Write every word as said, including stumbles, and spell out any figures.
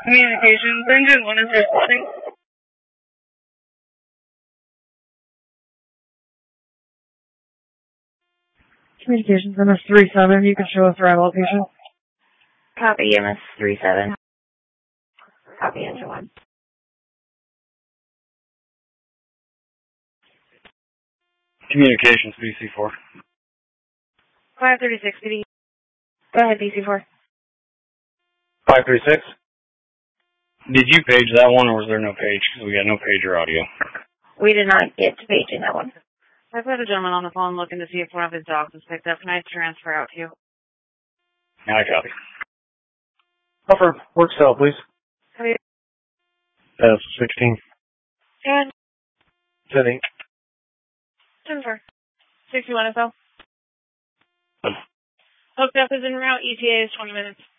Communications, engine one is responding. Communications, M S three seven, you can show us arrival location. Copy, M S three seven. Copy, engine one. Communications, B C four. five thirty-six, B D. Go ahead, B C four. five three six? Did you page that one, or was there no page? Because we got no pager audio. We did not get to paging that one. I've got a gentleman on the phone looking to see if one of his dogs is picked up. Can I transfer out to you? I copy. Offer work cell, please. Copy. Uh, sixteen. And ten eight. Jennifer. sixty-one S L. Hooked up is en route. E T A is twenty minutes.